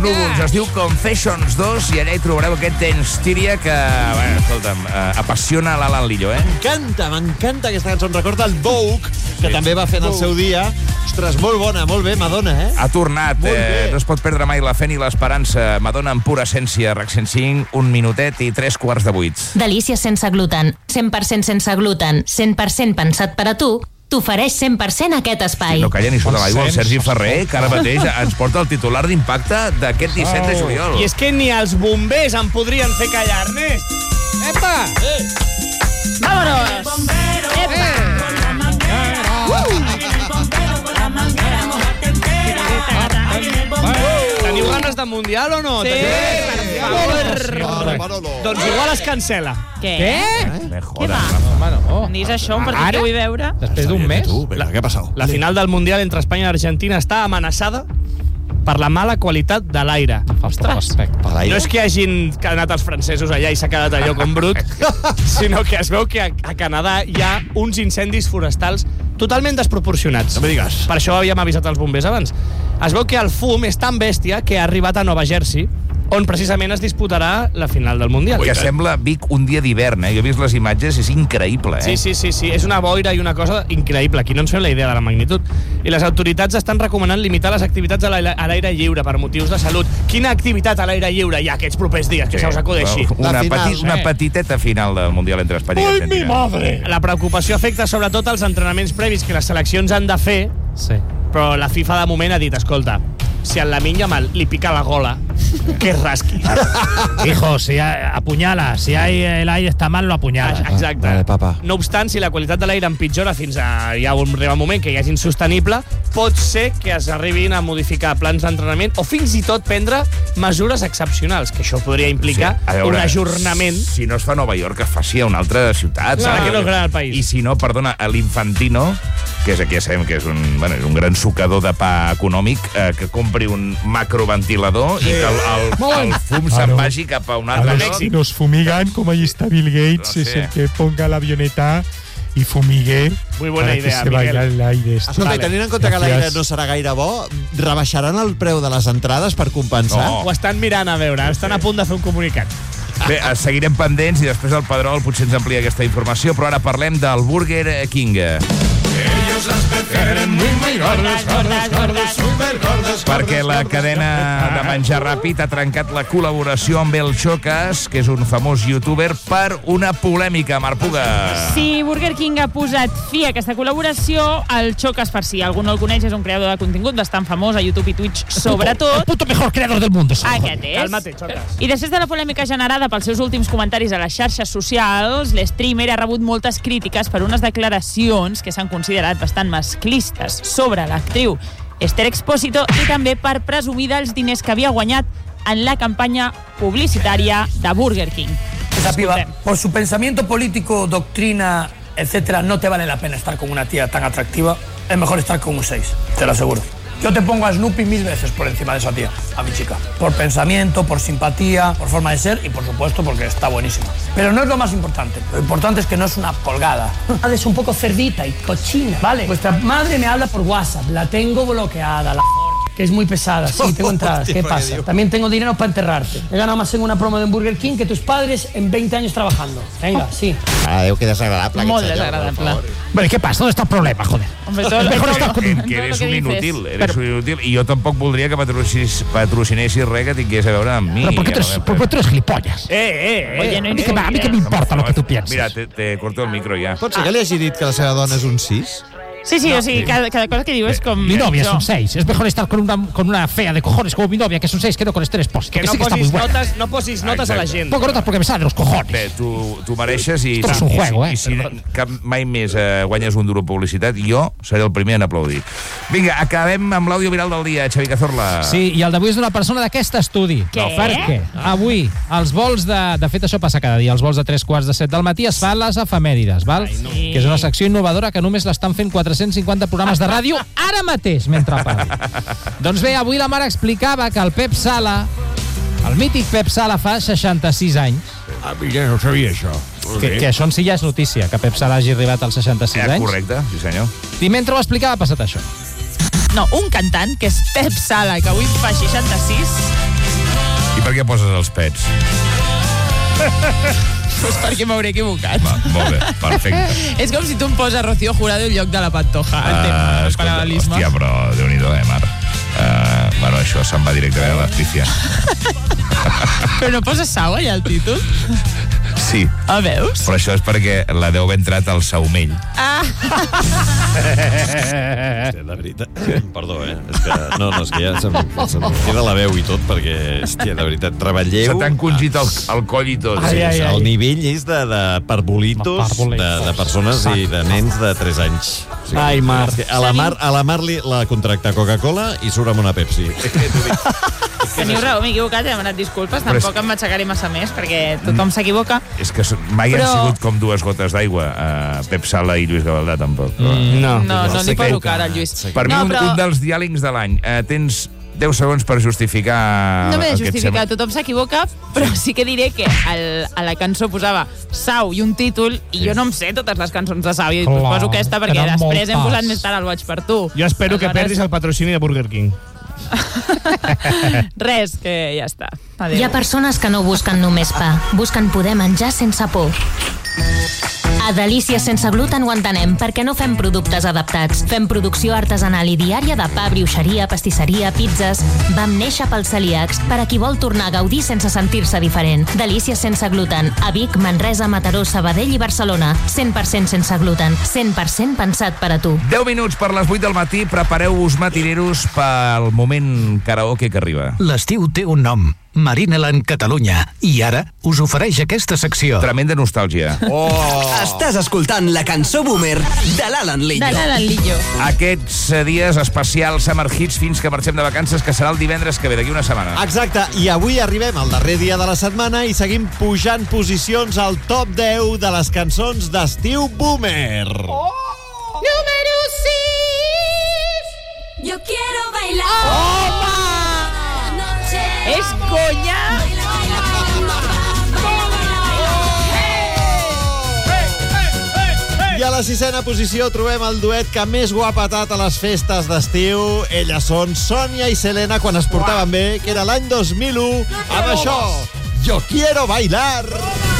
núvols. Es diu Confessions 2 i allà hi trobareu aquest Dance Tyria que, bueno, escolta'm, apassiona l'Alan Lillo, M'encanta aquesta cançó. Em recorda el Vogue, que també va fer en el seu dia. Ostres, molt bona, molt bé, Madonna, Ha tornat, no es pot perdre mai la fe ni l'esperança. Madonna en pura essència, RAC 105, 1 minutet i 7:45. Delícies sense gluten, 100% sense gluten, 100% pensat per a tu, t'ofereix 100% aquest espai. No calla ni sota l'aigua el Sergi Ferrer, que ara mateix ens porta el titular d'impacte d'aquest 17 de juliol. I és que ni els bombers em podrien fer callar, Ernest. Epa! Vámonos! Teniu ganes de Mundial o no? Sí! Doncs igual es cancela. Què? Què va? Em diguis això, un partit que vull veure. Després d'un mes? Què ha passat? La final del Mundial entre Espanya i Argentina està amenaçada per la mala qualitat de l'aire. Ostres! No és que hagin anat els francesos allà i s'ha quedat allò com brut, sinó que es veu que a Canadà hi ha uns incendis forestals totalment desproporcionats. No me digues. Per això havíem avisat els bombers abans. Es veu que el fum és tan bèstia que ha arribat a Nova Jersey, on precisament es disputarà la final del Mundial. Que sembla Vic un dia d'hivern, Jo he vist les imatges, és increïble, Sí. És una boira i una cosa increïble. Aquí no ens fem la idea de la magnitud. I les autoritats estan recomanant limitar les activitats a l'aire lliure per motius de salut. Quina activitat a l'aire lliure hi ha aquests propers dies? Que se us acudeixi. Una petiteta final del Mundial entre Espanya i Argentina. Ai, mi madre! La preocupació afecta sobretot els entrenaments previs que les seleccions han de fer, però la FIFA de moment ha dit, escolta, si al Lamine Yamal li pica la gola, que es rasqui. Hijo, si apuñala, si el aire está mal, lo apuñala. Exacte. Vale, papa. No obstant, si la qualitat de l'aire empitjora fins a ja arriba un moment que ja és insostenible, pot ser que es arribin a modificar plans d'entrenament o fins i tot prendre mesures excepcionals, que això podria implicar un ajornament. Si no es fa a Nova York, que es faci a una altra ciutat. Clar, que no és gran el país. I si no, perdona, a l'Infantino, que és aquí ja sabem que és un gran sucador de pa econòmic, que compri un macroventilador i que el fum se'n vagi cap a un altre lloc. Si nos fumigan, como ahí está Bill Gates, es el que ponga la avioneta y fumigue. Muy buena para idea, que se vaya Miguel. el aire. Escolta, i tenint en compte que l'aire no serà gaire bo, rebaixaran el preu de les entrades per compensar? No. Ho estan mirant a veure, estan a punt de fer un comunicat. Bé, seguirem pendents i després el Pedrol potser ens amplia aquesta informació, però ara parlem del Burger King. Ellos las prefieren muy gordas, super gordas. Perquè la cadena de menjar ràpid ha trencat la col·laboració amb El Chocas, que és un famós youtuber, per una polèmica, Marc Puga. Sí, Burger King ha posat fi a aquesta col·laboració. El Chocas, per si algú no el coneix, és un creador de contingut bastant famós a YouTube i Twitch, sobretot. El puto mejor creador del mundo. Aquest és. Calma-te, Chocas. I després de la polèmica generada pels seus últims comentaris a les xarxes socials, l'streamer ha rebut moltes crítiques per unes declaracions que s'han considerat bastant masclistes sobre l'actriu Esther Expósito i també per presumir dels diners que havia guanyat en la campanya publicitària de Burger King. Esa piba, por su pensamiento político, doctrina, etcétera, no te vale la pena estar con una tía tan atractiva. Es mejor estar con un 6, te lo aseguro. Yo te pongo a Snoopy 1000 veces por encima de esa tía, a mi chica. Por pensamiento, por simpatía, por forma de ser y, por supuesto, porque está buenísima. Pero no es lo más importante. Lo importante es que no es una colgada. Es un poco cerdita y cochina. Vale, vuestra madre me habla por WhatsApp. La tengo bloqueada, la que es muy pesada. Sí, tengo entradas. ¿Qué pasa? También tengo dinero para enterrarte. He ganado más en una promo de Burger King que tus padres en 20 años trabajando. Venga, sí. Adéu, que desagradable. Molt desagradable. Bueno, ¿qué pasa? ¿Dónde está el problema, joder? Hombre, todo Que lo eres que un dices. inútil, i jo tampoc voldria que patrocinessis res que tingués a veure amb mi. Pero ¿por qué tú eres gilipollas? Oye, no A mí que me importa lo que tú piensas. Mira, te corto el micro ja. Pot ser que li hagi dit que la seva dona és un 6? Sí, o sigui, cada cosa que diu és com... Mi novia es un 6. Es mejor estar con una fea de cojones como mi novia, que es un 6, que no con Esther Expósito. Que no sí que está muy buena. no posis notes a la gent. Pongo notas porque me sale de los cojones. Bé, tu mereixes i... Esto es un juego, I si mai més guanyes un duro publicitat, jo seré el primer en aplaudir. Vinga, acabem amb l'àudio viral del dia, Xavi Cazorla. Sí, i el d'avui és d'una persona d'aquest estudi. Què? Perquè avui, els vols de fet, això passa cada dia, els vols de 3:45 del matí es fan les efemèrides, val? Que és una secció innovadora que només l'estan fent 450 programes de ràdio ara mateix, mentre parli. Doncs bé, avui la mare explicava que el Pep Sala, el mític Pep Sala, fa 66 anys. Ah, mira, no sabia això. Que això en si ja és notícia, que Pep Sala hagi arribat als 66 anys. Correcte, sí senyor. I mentre ho explicava ha passat això. No, un cantant, que és Pep Sala, que avui fa 66, I per què poses els pets? Pues perquè m'hauré equivocat. Va, molt bé, perfecte. És com si tu em poses Rocío Jurado en lloc de la Pantoja. El tema del paral·lelisme. Hòstia, però Déu-n'hi-do, Mar? Bueno, això se'n va directament a l'Astícia. Però no poses Sau allà al títol? Sí. Veus? Però això és perquè la deu haver entrat al Saumell. Hòstia, de veritat. Perdó, És que, és que ja se'm queda la veu i tot, perquè, hòstia, de veritat, treballeu... Se t'han congit el coll i tot. El nivell és de parvolitos de persones i de nens de 3 anys. Ai, Mar. A la Mar la contracta Coca-Cola i surt amb una Pepsi. Teniu raó, m'he equivocat, he demanat disculpes, tampoc em matxacaré massa més, perquè tothom s'equivoca. És que mai han sigut com 2 gotes d'aigua, Pep Sala i Lluís Gavaldà, tampoc. No li poso cara al Lluís. Per mi, un dels diàlegs de l'any. Tens 10 segons per justificar... No m'he de justificar, tothom s'equivoca, però sí que diré que a la cançó posava Sau i un títol, i jo no em sé totes les cançons de Sau, i poso aquesta perquè després hem posat més tard el Boig per tu. Jo espero que perdis el patrocini de Burger King. Res, que ja està. Adéu. Hi ha persones que no busquen només pa, busquen poder menjar sense por. A Delícies sense gluten ho entenem, perquè no fem productes adaptats. Fem producció artesanal i diària de pa, brioixeria, pastisseria, pizzas. Vam néixer pels celíacs, per a qui vol tornar a gaudir sense sentir-se diferent. Delícies sense gluten. A Vic, Manresa, Mataró, Sabadell i Barcelona. 100% sense gluten. 100% pensat per a tu. 10 minuts per les 8 del matí. Prepareu-vos, matineros, pel moment karaoke que arriba. L'estiu té un nom. Marineland Catalunya. I ara us ofereix aquesta secció. Tremenda nostàlgia. Estàs escoltant la cançó boomer de l'Alan Lillo. Aquests dies especials Summer Hits fins que marxem de vacances, que serà el divendres que ve, d'aquí una setmana. Exacte, i avui arribem al darrer dia de la setmana i seguim pujant posicions al top 10 de les cançons d'estiu boomer. Número 6. Yo quiero bailar. És conya! I a la 6a posició trobem el duet que més ho ha patat a les festes d'estiu. Elles són Sònia i Selena quan es portaven bé, que era l'any 2001, amb això, Yo quiero bailar.